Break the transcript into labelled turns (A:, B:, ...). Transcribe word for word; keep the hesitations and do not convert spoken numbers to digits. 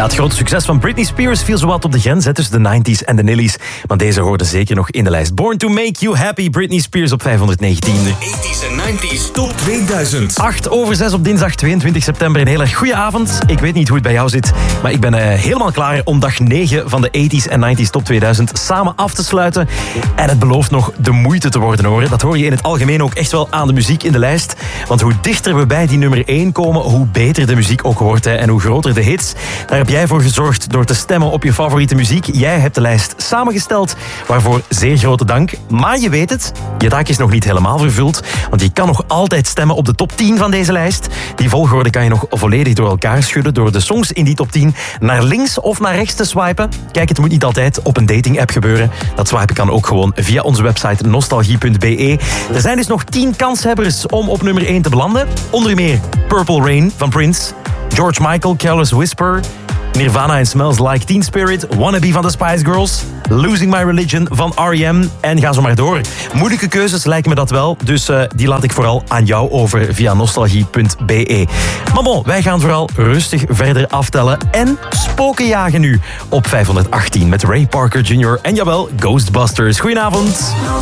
A: Ja, het grote succes van Britney Spears viel zowat op de grens hè, tussen de nineties en de nillies. Maar deze hoorde zeker nog in de lijst. Born to Make You Happy, Britney Spears op vijfhonderdnegentien.
B: eighties en nineties Top tweeduizend.
A: acht over zes op dinsdag tweeëntwintig september. Een hele goede avond. Ik weet niet hoe het bij jou zit, maar ik ben uh, helemaal klaar om dag negen van de eighties en nineties Top tweeduizend samen af te sluiten. En het belooft nog de moeite te worden, hoor. Dat hoor je in het algemeen ook echt wel aan de muziek in de lijst. Want hoe dichter we bij die nummer één komen, hoe beter de muziek ook wordt. Hè. En hoe groter de hits. Daar heb jij voor gezorgd door te stemmen op je favoriete muziek. Jij hebt de lijst samengesteld, waarvoor zeer grote dank. Maar je weet het, je taak is nog niet helemaal vervuld. Want je kan nog altijd stemmen op de top tien van deze lijst. Die volgorde kan je nog volledig door elkaar schudden door de songs in die top tien naar links of naar rechts te swipen. Kijk, het moet niet altijd op een dating-app gebeuren. Dat swipen kan ook gewoon via onze website nostalgie punt b e. Er zijn dus nog tien kanshebbers om op nummer één te belanden. Onder meer Purple Rain van Prince, George Michael, Careless Whisper, Nirvana en Smells Like Teen Spirit, Wannabe van de Spice Girls, Losing My Religion van R E M en ga zo maar door. Moeilijke keuzes lijken me dat wel, dus uh, die laat ik vooral aan jou over via nostalgie punt b e. Maar bon, wij gaan vooral rustig verder aftellen en spoken jagen nu op vijfhonderdachttien met Ray Parker junior en jawel, Ghostbusters. Goedenavond.